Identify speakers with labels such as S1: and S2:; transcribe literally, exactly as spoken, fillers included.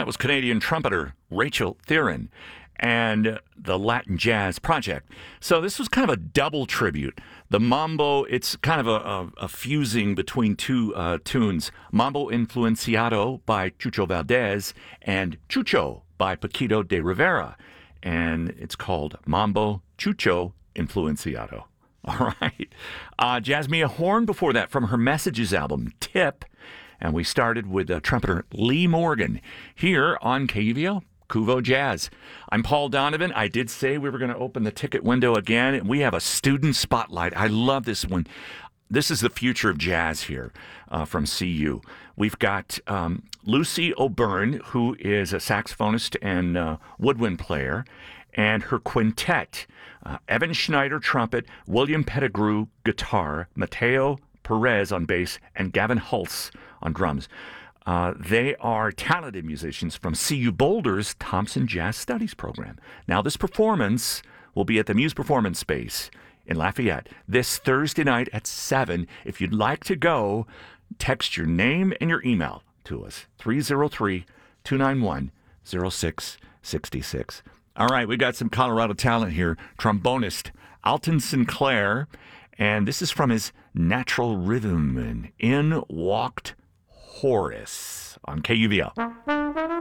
S1: was Canadian trumpeter Rachel Theron and the Latin Jazz Project. So this was kind of a double tribute. The mambo, it's kind of a, a, a fusing between two uh, tunes. Mambo Influenciado by Chucho Valdez and Chucho by Paquito de Rivera. And it's called Mambo Chucho Influenciado. All right. Uh, Jasmia Horn before that from her Messages album, Tip. And we started with uh, trumpeter Lee Morgan here on K U V L, Kuvo Jazz. I'm Paul Donovan. I did say we were going to open the ticket window again, and we have a student spotlight. I love this one. This is the future of jazz here uh, from C U. We've got um, Lucy O'Byrne, who is a saxophonist and uh, woodwind player, and her quintet, uh, Evan Schneider trumpet, William Pettigrew guitar, Mateo Perez on bass, and Gavin Hulse on drums. Uh, they are talented musicians from C U Boulder's Thompson Jazz Studies program. Now, this performance will be at the Muse Performance Space in Lafayette this Thursday night at seven. If you'd like to go, text your name and your email to us, three oh three, two nine one, oh six six six. All right, we got some Colorado talent here. Trombonist Alton Sinclair, and this is from his Natural Rhythm, and In Walked Horace on K U V L.